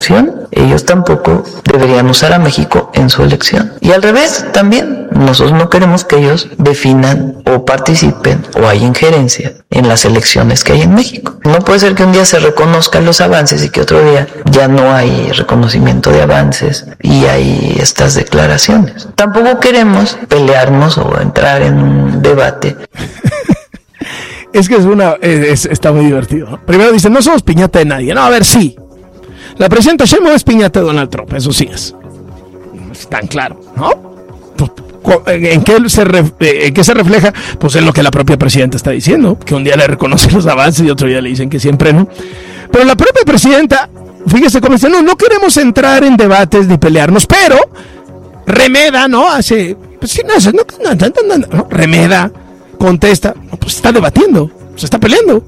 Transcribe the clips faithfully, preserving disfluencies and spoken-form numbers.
ellos tampoco deberían usar a México en su elección. Y al revés, también, nosotros no queremos que ellos definan o participen o hay injerencia en las elecciones que hay en México. No puede ser que un día se reconozcan los avances y que otro día ya no hay reconocimiento de avances y hay estas declaraciones. Tampoco queremos pelearnos o entrar en un debate. Es que es una, es, está muy divertido, ¿no? Primero dicen, no somos piñata de nadie. No, a ver, sí. La presidenta Sheinbaum es piñata de Donald Trump, eso sí es. Es tan claro, ¿no? ¿En qué, se ref, ¿En qué se refleja? Pues en lo que la propia presidenta está diciendo, que un día le reconoce los avances y otro día le dicen que siempre no. Pero la propia presidenta, fíjese cómo dice, no, no queremos entrar en debates ni pelearnos, pero remeda, ¿no? Hace, pues sí, no, no, no, no, no, no, remeda, contesta, no, pues está debatiendo, se está peleando.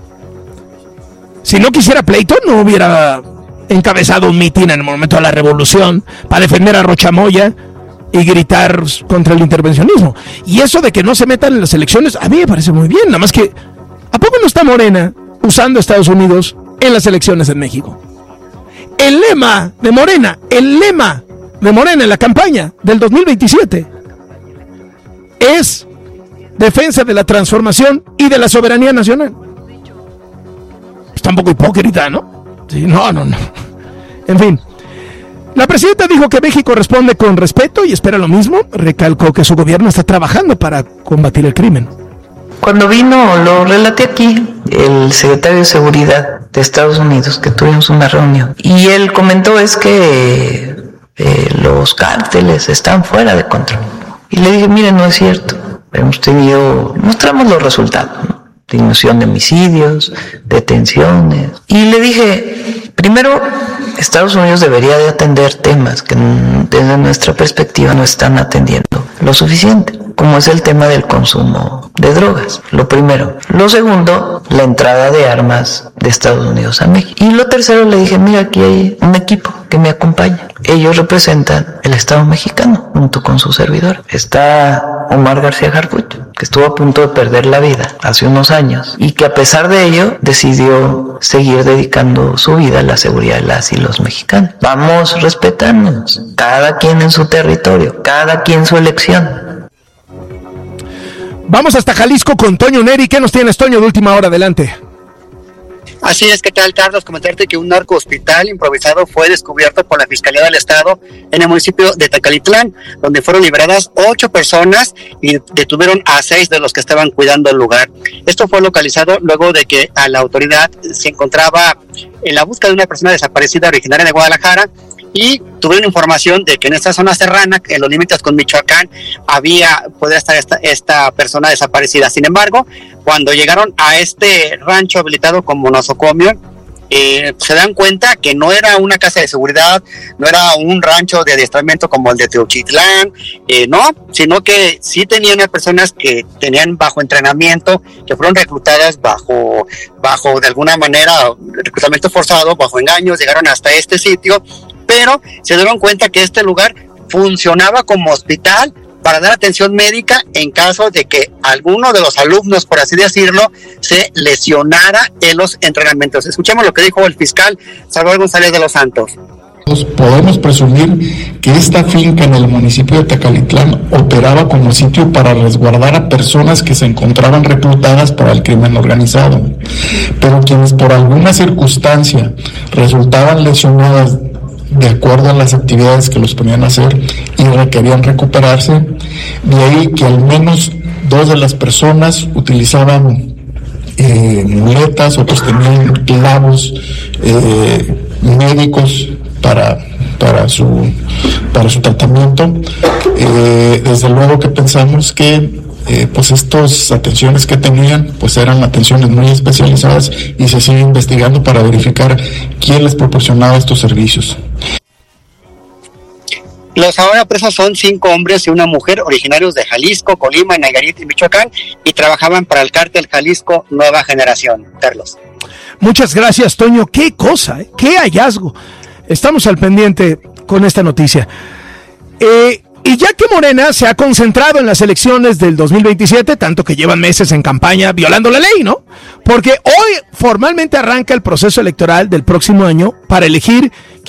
Si no quisiera pleito, no hubiera encabezado un mitin en el momento de la revolución para defender a Rocha Moya y gritar contra el intervencionismo. Y eso de que no se metan en las elecciones, a mí me parece muy bien, nada más que, ¿a poco no está Morena usando a Estados Unidos en las elecciones en México? El lema de Morena, el lema de Morena en la campaña del dos mil veintisiete es defensa de la transformación y de la soberanía nacional. Está un poco hipócrita, ¿no? Sí, no, no, no. En fin. La presidenta dijo que México responde con respeto y espera lo mismo. Recalcó que su gobierno está trabajando para combatir el crimen. Cuando vino, lo relaté aquí, el secretario de Seguridad de Estados Unidos, que tuvimos una reunión, y él comentó es que eh, los cárteles están fuera de control. Y le dije, mire, no es cierto. Hemos tenido, mostramos los resultados, ¿no? Disminución de homicidios, detenciones. Y le dije, primero, Estados Unidos debería de atender temas que desde nuestra perspectiva no están atendiendo lo suficiente, como es el tema del consumo de drogas, lo primero. Lo segundo, la entrada de armas de Estados Unidos a México. Y lo tercero, le dije, mira, aquí hay un equipo que me acompaña. Ellos representan el Estado mexicano junto con su servidor. Está Omar García Harfuch, que estuvo a punto de perder la vida hace unos años y que a pesar de ello decidió seguir dedicando su vida a la seguridad de las y los mexicanos. Vamos respetándonos, cada quien en su territorio, cada quien su elección. Vamos hasta Jalisco con Toño Neri. ¿Qué nos tienes, Toño, de última hora? Adelante. Así es, ¿qué tal, Carlos? Comentarte que un narco hospital improvisado fue descubierto por la Fiscalía del Estado en el municipio de Tecalitlán, donde fueron liberadas ocho personas y detuvieron a seis de los que estaban cuidando el lugar. Esto fue localizado luego de que a la autoridad se encontraba en la búsqueda de una persona desaparecida originaria de Guadalajara, y tuvieron información de que en esta zona serrana, en los límites con Michoacán, había, podría estar esta, esta persona desaparecida. Sin embargo, cuando llegaron a este rancho habilitado como nosocomio, eh, se dan cuenta que no era una casa de seguridad, no era un rancho de adiestramiento como el de Teochitlán, eh, no, sino que sí tenían a personas que tenían bajo entrenamiento, que fueron reclutadas bajo, bajo de alguna manera, reclutamiento forzado, bajo engaños, llegaron hasta este sitio, pero se dieron cuenta que este lugar funcionaba como hospital para dar atención médica en caso de que alguno de los alumnos, por así decirlo, se lesionara en los entrenamientos. Escuchemos lo que dijo el fiscal Salvador González de los Santos. Podemos presumir que esta finca en el municipio de Tecalitlán operaba como sitio para resguardar a personas que se encontraban reclutadas para el crimen organizado, pero quienes por alguna circunstancia resultaban lesionadas de acuerdo a las actividades que los ponían a hacer y requerían recuperarse, de ahí que al menos dos de las personas utilizaban eh, muletas, otros tenían clavos eh, médicos para para su para su tratamiento. Eh, desde luego que pensamos que Eh, pues estas atenciones que tenían pues eran atenciones muy especializadas y se sigue investigando para verificar quién les proporcionaba estos servicios. Los ahora presos son cinco hombres y una mujer originarios de Jalisco, Colima, Nayarit y Michoacán y trabajaban para el cártel Jalisco Nueva Generación. Carlos. Muchas gracias, Toño. Qué cosa, ¿eh? Qué hallazgo. Estamos al pendiente con esta noticia. Eh... Y ya que Morena se ha concentrado en las elecciones del dos mil veintisiete, tanto que llevan meses en campaña violando la ley, ¿no? Porque hoy formalmente arranca el proceso electoral del próximo año para elegir